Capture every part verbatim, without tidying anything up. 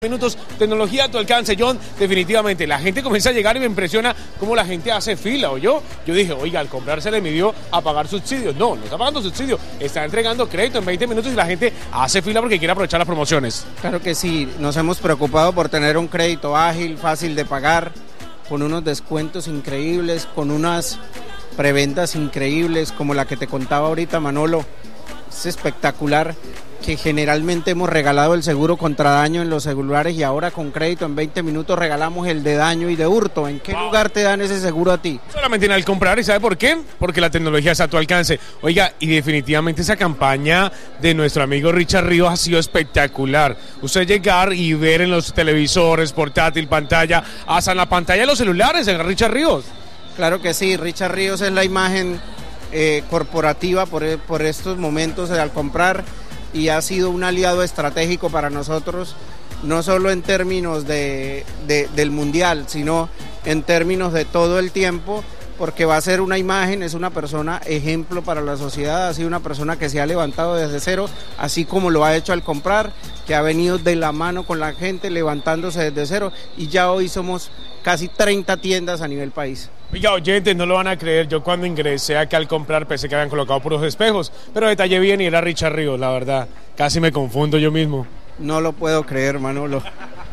Minutos, tecnología a tu alcance, John. Definitivamente, la gente comienza a llegar y me impresiona cómo la gente hace fila, ¿o yo? Yo dije, oiga, al comprar se le midió a pagar subsidios. No, no está pagando subsidios, está entregando crédito en veinte minutos y la gente hace fila porque quiere aprovechar las promociones. Claro que sí, nos hemos preocupado por tener un crédito ágil, fácil de pagar, con unos descuentos increíbles, con unas preventas increíbles, como la que te contaba ahorita, Manolo. Es espectacular, que generalmente hemos regalado el seguro contra daño en los celulares y ahora con crédito en veinte minutos regalamos el de daño y de hurto. ¿En qué wow. lugar te dan ese seguro a ti? Solamente en al comprar, ¿y sabe por qué? Porque la tecnología está a tu alcance. Oiga, y definitivamente esa campaña de nuestro amigo Richard Ríos ha sido espectacular. Usted llegar y ver en los televisores, portátil, pantalla, hasta en la pantalla de los celulares, en Richard Ríos. Claro que sí, Richard Ríos es la imagen eh, corporativa por, por estos momentos de al comprar, y ha sido un aliado estratégico para nosotros, no solo en términos de, de, del mundial, sino en términos de todo el tiempo, porque va a ser una imagen, es una persona ejemplo para la sociedad, ha sido una persona que se ha levantado desde cero, así como lo ha hecho al comprar, que ha venido de la mano con la gente, levantándose desde cero, y ya hoy somos casi treinta tiendas a nivel país. Oiga, oyentes, no lo van a creer, yo cuando ingresé acá al comprar pensé que habían colocado puros espejos, pero detallé bien y era Richard Ríos, la verdad, casi me confundo yo mismo. No lo puedo creer, Manolo.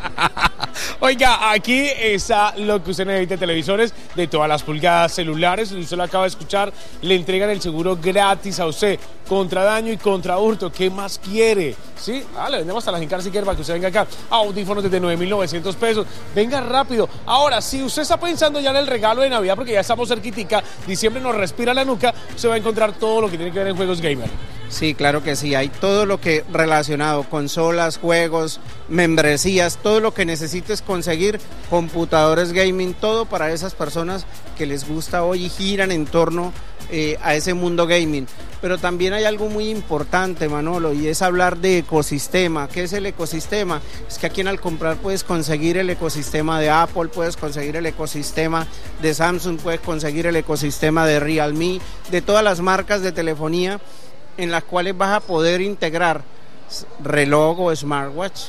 Oiga, aquí está lo que usted necesita, televisores de todas las pulgadas, celulares, usted lo acaba de escuchar, le entregan el seguro gratis a usted, contra daño y contra hurto, ¿qué más quiere? ¿Sí? Ah, le vendemos hasta la Jincar si quiere para que usted venga acá, audífonos desde nueve mil novecientos pesos, venga rápido. Ahora, si usted está pensando ya en el regalo de Navidad, porque ya estamos cerquitica, diciembre nos respira la nuca, se va a encontrar todo lo que tiene que ver en juegos gamer. Sí, claro que sí, hay todo lo que relacionado, consolas, juegos, membresías, todo lo que necesites conseguir, computadores gaming, todo para esas personas que les gusta hoy y giran en torno eh, a ese mundo gaming. Pero también hay algo muy importante, Manolo, y es hablar de ecosistema. ¿Qué es el ecosistema? Es que aquí en Al Comprar puedes conseguir el ecosistema de Apple, puedes conseguir el ecosistema de Samsung, puedes conseguir el ecosistema de Realme, de todas las marcas de telefonía, en las cuales vas a poder integrar reloj o smartwatch,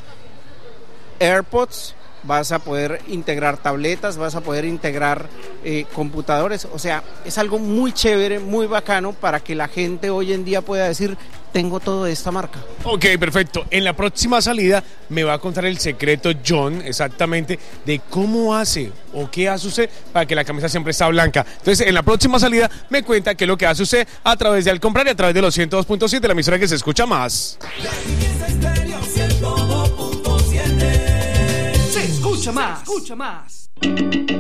AirPods, vas a poder integrar tabletas, vas a poder integrar eh, computadores, o sea, es algo muy chévere, muy bacano para que la gente hoy en día pueda decir, tengo todo de esta marca. Ok, perfecto. En la próxima salida me va a contar el secreto John, exactamente, de cómo hace o qué hace usted para que la camisa siempre está blanca. Entonces, en la próxima salida me cuenta qué es lo que hace usted a través de Al Comprar y a través de los ciento dos punto siete, la emisora que se escucha más. Se escucha más, escucha más.